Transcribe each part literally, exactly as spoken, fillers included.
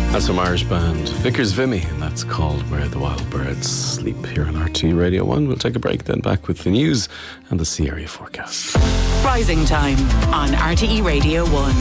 That's from Irish band Vickers Vimy, and that's called Where the Wild Birds Sleep here on R T E Radio one. We'll take a break, then back with the news and the sea area forecast. Rising Time on R T E Radio one.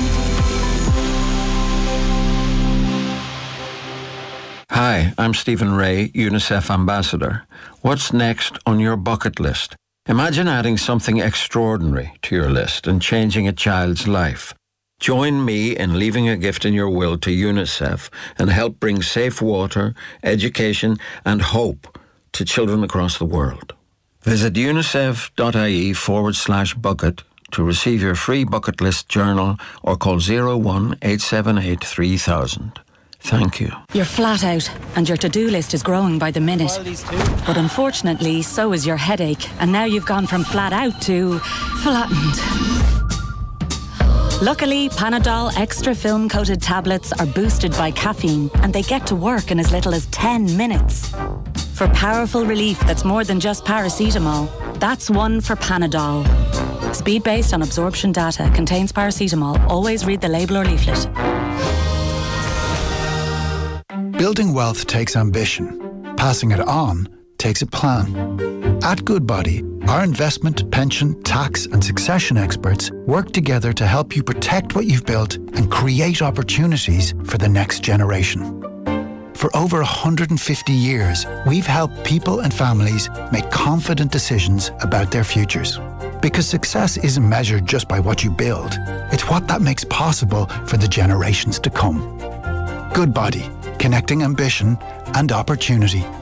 Hi, I'm Stephen Ray, UNICEF Ambassador. What's next on your bucket list? Imagine adding something extraordinary to your list and changing a child's life. Join me in leaving a gift in your will to UNICEF and help bring safe water, education and hope to children across the world. Visit unicef.ie forward slash bucket to receive your free bucket list journal or call zero one eight seven eight three thousand. Thank you. You're flat out and your to-do list is growing by the minute. But unfortunately, so is your headache. And now you've gone from flat out to flattened. Luckily, Panadol Extra Film Coated tablets are boosted by caffeine and they get to work in as little as ten minutes. For powerful relief that's more than just paracetamol, that's one for Panadol. Speed based on absorption data, contains paracetamol. Always read the label or leaflet. Building wealth takes ambition. Passing it on takes a plan. At Goodbody, our investment, pension, tax and succession experts work together to help you protect what you've built and create opportunities for the next generation. For over one hundred fifty years, we've helped people and families make confident decisions about their futures. Because success isn't measured just by what you build, it's what that makes possible for the generations to come. Goodbody, connecting ambition and opportunity.